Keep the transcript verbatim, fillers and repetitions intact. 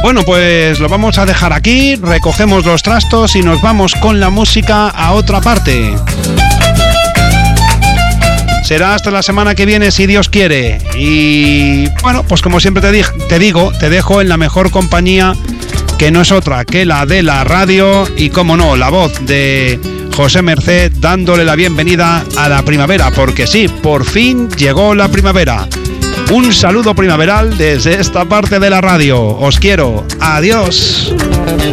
Bueno, pues lo vamos a dejar aquí, recogemos los trastos y nos vamos con la música a otra parte. Será hasta la semana que viene, si Dios quiere. Y bueno, pues como siempre te, di- te digo, te dejo en la mejor compañía, que no es otra que la de la radio y, como no, la voz de José Merced, dándole la bienvenida a la primavera, porque sí, por fin llegó la primavera. Un saludo primaveral desde esta parte de la radio. Os quiero. Adiós.